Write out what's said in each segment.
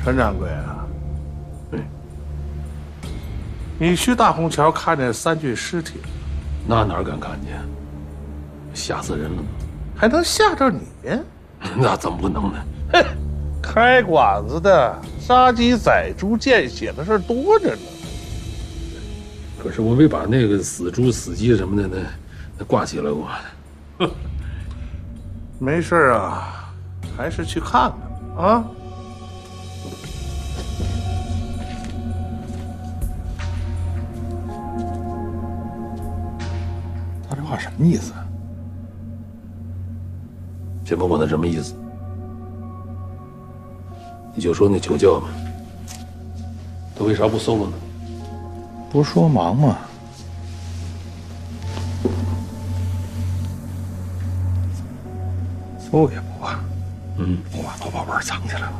陈掌柜啊，对，你去大虹桥看见3具尸体了？ 那哪敢看见？吓死人了！ 还能吓着你？ 那怎么不能呢？ 嘿，开馆子的杀鸡宰猪见血的事多着呢。 可是我没把那个死猪、死鸡什么的那挂起来过。 没事啊，还是去看看啊。 他这话什么意思啊？ 先甭管他什么意思，你就说那酒窖嘛，他为啥不搜了呢？ 不是说忙吗？搜也不啊。我把老宝贝藏起来了。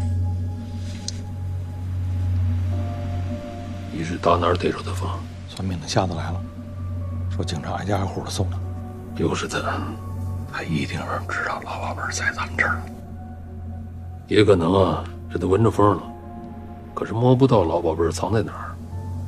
你是打哪儿逮着的风？ 算命的瞎子来了，说警察挨家挨户的搜呢。 又是他， 他一定是知道老宝贝在咱们这儿。 也可能啊，是他闻着风了，可是摸不到老宝贝藏在哪儿。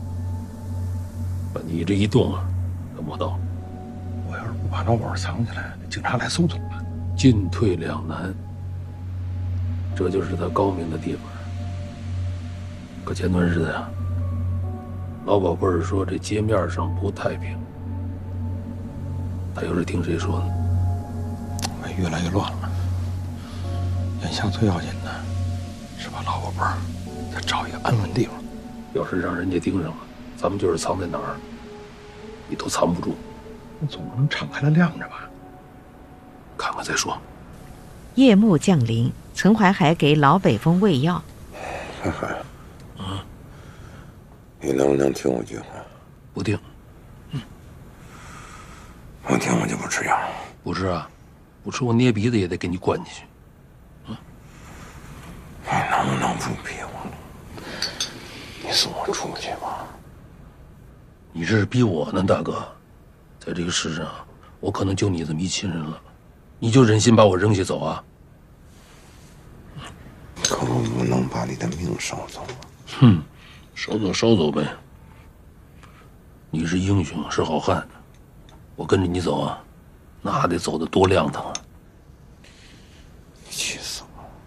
把你这一动啊，他摸到了。 我要是不把老宝贝藏起来，警察来搜怎么办？ 进退两难，这就是他高明的地方。可前段日子呀，老宝贝儿说这街面上不太平，他又是听谁说的？ 我越来越乱了。眼下最要紧的是把老宝贝儿再找一个安稳地方。 要是让人家盯上了，咱们就是藏在哪儿，你都藏不住。 那总不能敞开了晾着吧？ 看看再说。 夜幕降临，陈怀还给老北风喂药。 海海，你能不能听我句话？ 不听。 不听我就不吃药。 不吃啊，不吃我捏鼻子也得给你灌进去。 你能不能不逼我了？你送我出去吧。 你这是逼我呢，大哥。在这个世上，我可能就你这么一亲人了，你就忍心把我扔下走啊？ 可我不能把你的命捎走啊。 哼，捎走捎走呗。你是英雄，是好汉，我跟着你走啊，那得走得多亮堂啊！ 你气死我了！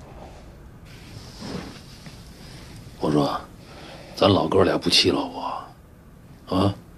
我说，咱老哥俩不气了我，啊？